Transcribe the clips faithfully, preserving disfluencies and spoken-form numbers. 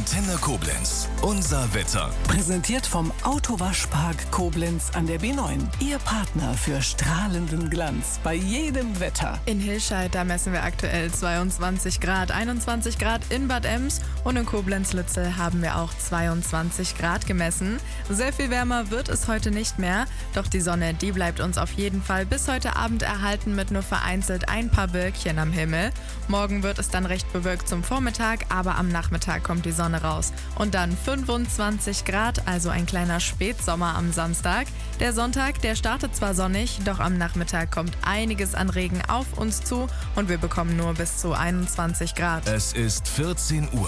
Antenne Koblenz. Unser Wetter. Präsentiert vom Autowaschpark Koblenz an der B neun. Ihr Partner für strahlenden Glanz bei jedem Wetter. In Hilscheid, da messen wir aktuell zweiundzwanzig Grad, einundzwanzig Grad in Bad Ems und in Koblenz-Lützel haben wir auch zweiundzwanzig Grad gemessen. Sehr viel wärmer wird es heute nicht mehr, doch die Sonne, die bleibt uns auf jeden Fall bis heute Abend erhalten mit nur vereinzelt ein paar Wölkchen am Himmel. Morgen wird es dann recht bewölkt zum Vormittag, aber am Nachmittag kommt die Sonne raus. Und dann fünfundzwanzig Grad, also ein kleiner Spätsommer am Samstag. Der Sonntag, der startet zwar sonnig, doch am Nachmittag kommt einiges an Regen auf uns zu und wir bekommen nur bis zu einundzwanzig Grad. Es ist vierzehn Uhr.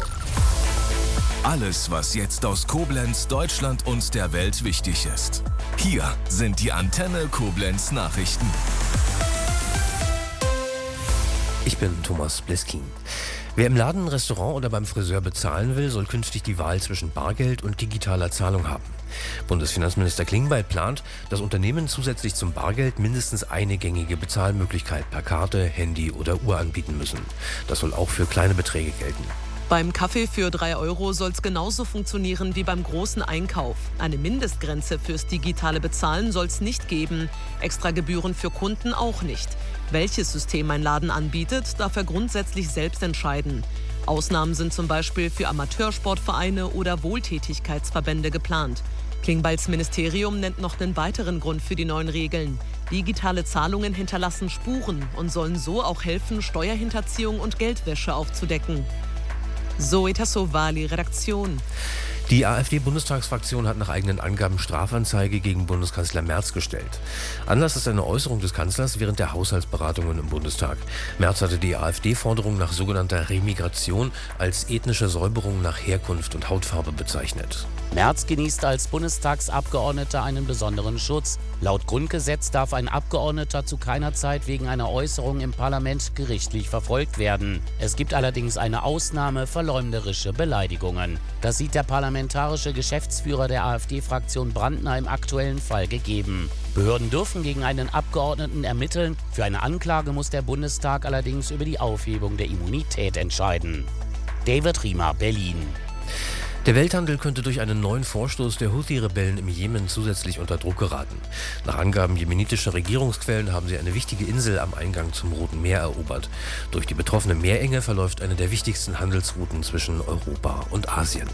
Alles, was jetzt aus Koblenz, Deutschland und der Welt wichtig ist. Hier sind die Antenne Koblenz Nachrichten. Ich bin Thomas Bliskin. Wer im Laden, Restaurant oder beim Friseur bezahlen will, soll künftig die Wahl zwischen Bargeld und digitaler Zahlung haben. Bundesfinanzminister Klingbeil plant, dass Unternehmen zusätzlich zum Bargeld mindestens eine gängige Bezahlmöglichkeit per Karte, Handy oder Uhr anbieten müssen. Das soll auch für kleine Beträge gelten. Beim Kaffee für drei Euro soll es genauso funktionieren wie beim großen Einkauf. Eine Mindestgrenze fürs digitale Bezahlen soll es nicht geben. Extra Gebühren für Kunden auch nicht. Welches System ein Laden anbietet, darf er grundsätzlich selbst entscheiden. Ausnahmen sind zum Beispiel für Amateursportvereine oder Wohltätigkeitsverbände geplant. Klingbeils Ministerium nennt noch einen weiteren Grund für die neuen Regeln. Digitale Zahlungen hinterlassen Spuren und sollen so auch helfen, Steuerhinterziehung und Geldwäsche aufzudecken. Zoe Tassovali, Redaktion. Die AfD-Bundestagsfraktion hat nach eigenen Angaben Strafanzeige gegen Bundeskanzler Merz gestellt. Anlass ist eine Äußerung des Kanzlers während der Haushaltsberatungen im Bundestag. Merz hatte die AfD-Forderung nach sogenannter Remigration als ethnische Säuberung nach Herkunft und Hautfarbe bezeichnet. Merz genießt als Bundestagsabgeordneter einen besonderen Schutz. Laut Grundgesetz darf ein Abgeordneter zu keiner Zeit wegen einer Äußerung im Parlament gerichtlich verfolgt werden. Es gibt allerdings eine Ausnahme: verleumderische Beleidigungen. Das sieht der parlamentarische Geschäftsführer der AfD-Fraktion Brandner im aktuellen Fall gegeben. Behörden dürfen gegen einen Abgeordneten ermitteln. Für eine Anklage muss der Bundestag allerdings über die Aufhebung der Immunität entscheiden. David Riemer, Berlin. Der Welthandel könnte durch einen neuen Vorstoß der Houthi-Rebellen im Jemen zusätzlich unter Druck geraten. Nach Angaben jemenitischer Regierungsquellen haben sie eine wichtige Insel am Eingang zum Roten Meer erobert. Durch die betroffene Meerenge verläuft eine der wichtigsten Handelsrouten zwischen Europa und Asien.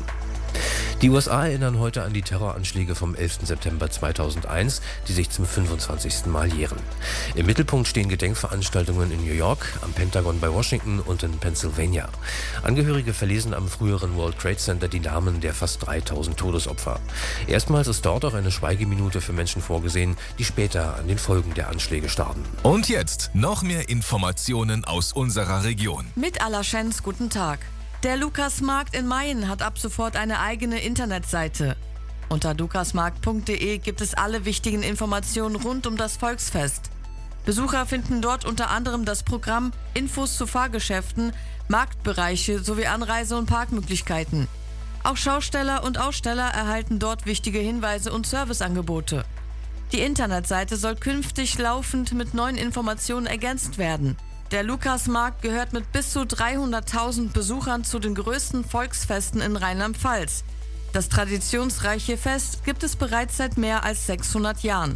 Die U S A erinnern heute an die Terroranschläge vom elften September zweitausendeins, die sich zum fünfundzwanzigsten Mal jähren. Im Mittelpunkt stehen Gedenkveranstaltungen in New York, am Pentagon bei Washington und in Pennsylvania. Angehörige verlesen am früheren World Trade Center die Namen der fast dreitausend Todesopfer. Erstmals ist dort auch eine Schweigeminute für Menschen vorgesehen, die später an den Folgen der Anschläge starben. Und jetzt noch mehr Informationen aus unserer Region. Mit Allerschens, guten Tag. Der Lukasmarkt in Mayen hat ab sofort eine eigene Internetseite. Unter lukasmarkt punkt de gibt es alle wichtigen Informationen rund um das Volksfest. Besucher finden dort unter anderem das Programm, Infos zu Fahrgeschäften, Marktbereiche sowie Anreise- und Parkmöglichkeiten. Auch Schausteller und Aussteller erhalten dort wichtige Hinweise und Serviceangebote. Die Internetseite soll künftig laufend mit neuen Informationen ergänzt werden. Der Lukasmarkt gehört mit bis zu dreihunderttausend Besuchern zu den größten Volksfesten in Rheinland-Pfalz. Das traditionsreiche Fest gibt es bereits seit mehr als sechshundert Jahren.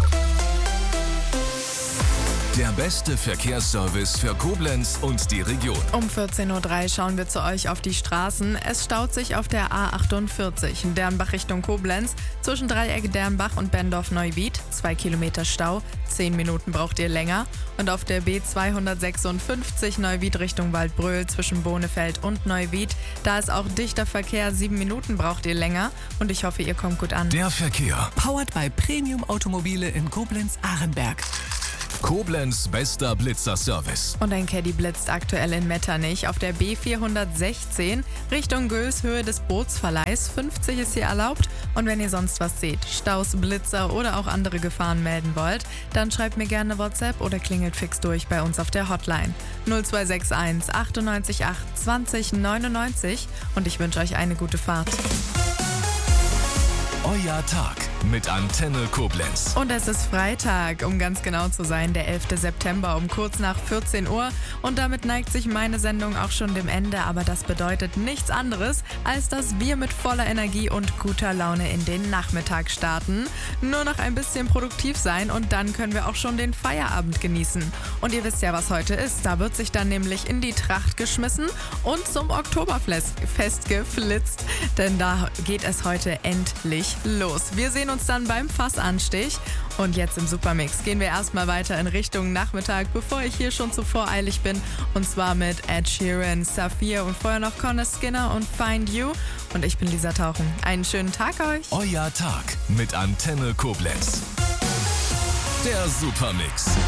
Der beste Verkehrsservice für Koblenz und die Region. Um vierzehn Uhr drei schauen wir zu euch auf die Straßen. Es staut sich auf der A achtundvierzig, Dernbach Richtung Koblenz, zwischen Dreieck Dernbach und Bendorf-Neuwied. Zwei Kilometer Stau, zehn Minuten braucht ihr länger. Und auf der B zweihundertsechsundfünfzig Neuwied Richtung Waldbröl zwischen Bohnefeld und Neuwied. Da ist auch dichter Verkehr, sieben Minuten braucht ihr länger. Und ich hoffe, ihr kommt gut an. Der Verkehr. Powered by Premium Automobile in Koblenz-Ahrenberg. Koblenz bester Blitzerservice. Und ein Caddy blitzt aktuell in Metternich auf der B vierhundertsechzehn Richtung Göls, Höhe des Bootsverleihs. fünfzig ist hier erlaubt. Und wenn ihr sonst was seht, Staus, Blitzer oder auch andere Gefahren melden wollt, dann schreibt mir gerne WhatsApp oder klingelt fix durch bei uns auf der Hotline null zwei sechs eins achtundneunzig acht zwanzig neunundneunzig und ich wünsche euch eine gute Fahrt. Euer Tag mit Antenne Koblenz. Und es ist Freitag, um ganz genau zu sein, der elfter September um kurz nach vierzehn Uhr. Und damit neigt sich meine Sendung auch schon dem Ende. Aber das bedeutet nichts anderes, als dass wir mit voller Energie und guter Laune in den Nachmittag starten. Nur noch ein bisschen produktiv sein und dann können wir auch schon den Feierabend genießen. Und ihr wisst ja, was heute ist. Da wird sich dann nämlich in die Tracht geschmissen und zum Oktoberfest geflitzt. Denn da geht es heute endlich los. Wir sehen uns dann beim Fassanstich. Und jetzt im Supermix gehen wir erstmal weiter in Richtung Nachmittag, bevor ich hier schon zu voreilig bin. Und zwar mit Ed Sheeran, Saphir und vorher noch Connor Skinner und Find You. Und ich bin Lisa Tauchen. Einen schönen Tag euch. Euer Tag mit Antenne Koblenz. Der Supermix.